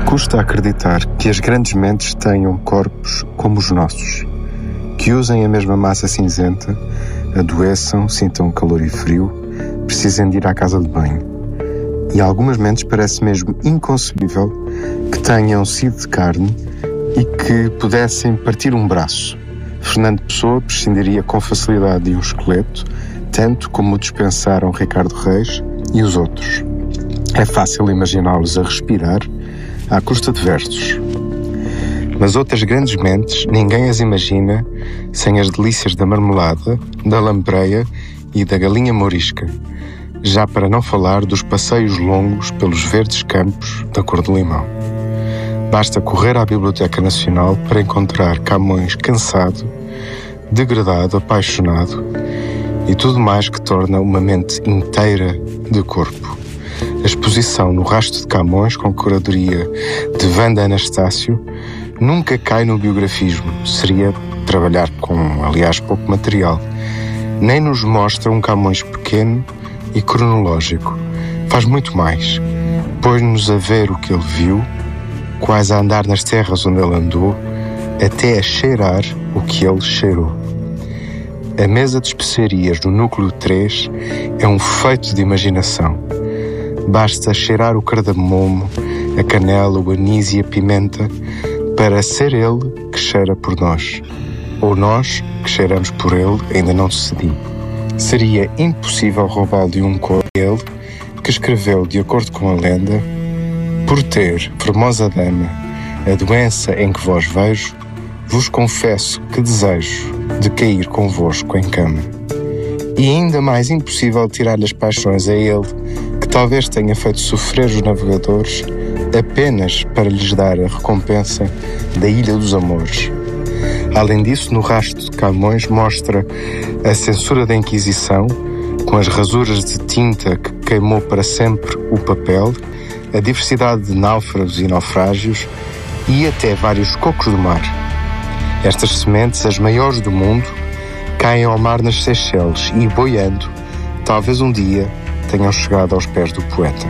Custa acreditar que as grandes mentes tenham corpos como os nossos, que usem a mesma massa cinzenta, adoeçam, sintam calor e frio, precisem de ir à casa de banho. E a algumas mentes parece mesmo inconcebível que tenham sido de carne e que pudessem partir um braço. Fernando Pessoa prescindiria com facilidade de um esqueleto, tanto como o dispensaram Ricardo Reis e os outros. É fácil imaginá-los a respirar à custa de versos. Mas outras grandes mentes ninguém as imagina sem as delícias da marmelada, da lampreia e da galinha mourisca, já para não falar dos passeios longos pelos verdes campos da cor do limão. Basta correr à Biblioteca Nacional para encontrar Camões cansado, degradado, apaixonado e tudo mais que torna uma mente inteira de corpo. A exposição no Rastro de Camões, com curadoria de Wanda Anastácio, nunca cai no biografismo. Seria trabalhar com, aliás, pouco material. Nem nos mostra um Camões pequeno e cronológico. Faz muito mais. Põe-nos a ver o que ele viu, quase a andar nas terras onde ele andou, até a cheirar o que ele cheirou. A mesa de especiarias no núcleo 3 é um feito de imaginação. Basta cheirar o cardamomo, a canela, o anis e a pimenta para ser ele que cheira por nós. Ou nós que cheiramos por ele, ainda não decidi. Seria impossível roubá-lo um cor ele que escreveu, de acordo com a lenda: por ter, formosa dama, a doença em que vós vejo, vos confesso que desejo de cair convosco em cama. E ainda mais impossível tirar-lhe as paixões a ele, que talvez tenha feito sofrer os navegadores apenas para lhes dar a recompensa da Ilha dos Amores. Além disso, no Rastro de Camões mostra a censura da Inquisição, com as rasuras de tinta que queimou para sempre o papel, a diversidade de náufragos e naufrágios e até vários cocos do mar. Estas sementes, as maiores do mundo, caem ao mar nas Seychelles e, boiando, talvez um dia tenham chegado aos pés do poeta.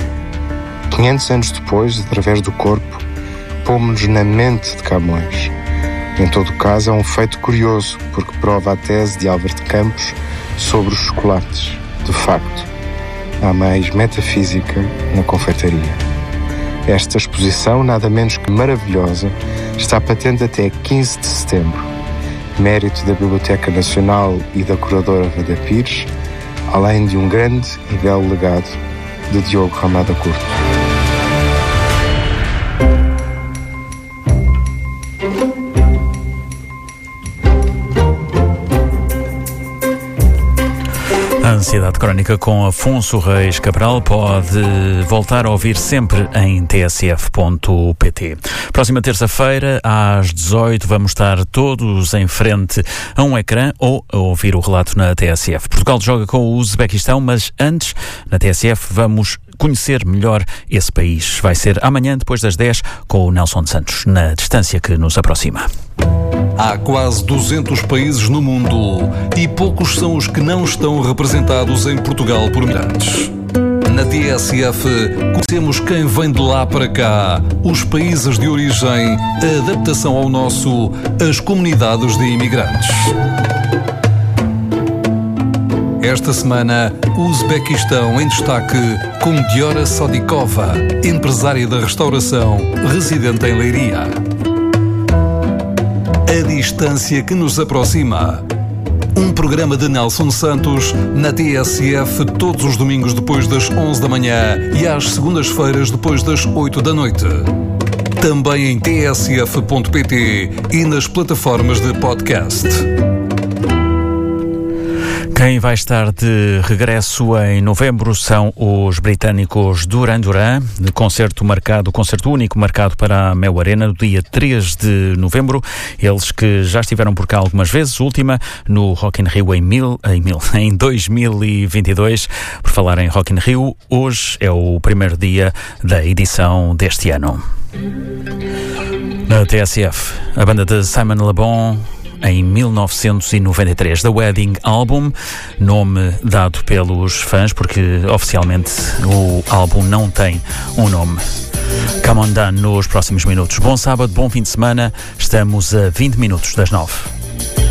500 anos depois, através do corpo, pomos-nos na mente de Camões. Em todo caso, é um feito curioso, porque prova a tese de Álvaro de Campos sobre os chocolates. De facto, há mais metafísica na confeitaria. Esta exposição, nada menos que maravilhosa, está patente até 15 de setembro. Mérito da Biblioteca Nacional e da curadora Wanda Pires, além de um grande e belo legado de Diogo Ramada Curto. A Ansiedade Crónica com Afonso Reis Cabral pode voltar a ouvir sempre em tsf.pt. Próxima terça-feira, às 18, vamos estar todos em frente a um ecrã ou a ouvir o relato na TSF. Portugal joga com o Uzbequistão, mas antes, na TSF, vamos conhecer melhor esse país. Vai ser amanhã, depois das 10, com o Nelson Santos, na distância que nos aproxima. Há quase 200 países no mundo e poucos são os que não estão representados em Portugal por imigrantes. Na TSF, conhecemos quem vem de lá para cá, os países de origem, a adaptação ao nosso, as comunidades de imigrantes. Esta semana, o Uzbequistão em destaque com Diora Sodikova, empresária da restauração, residente em Leiria. A distância que nos aproxima. Um programa de Nelson Santos na TSF todos os domingos depois das 11 da manhã e às segundas-feiras depois das 8 da noite. Também em tsf.pt e nas plataformas de podcast. Quem vai estar de regresso em novembro são os britânicos Duran Duran, de concerto único marcado para a Mel Arena no dia 3 de novembro. Eles que já estiveram por cá algumas vezes, última no Rock in Rio em 2022. Por falar em Rock in Rio, hoje é o primeiro dia da edição deste ano. Na TSF, a banda de Simon Le Bon, em 1993, The Wedding Album, nome dado pelos fãs, porque oficialmente o álbum não tem um nome. Come on Down nos próximos minutos. Bom sábado, bom fim de semana. Estamos a 20 minutos das 9.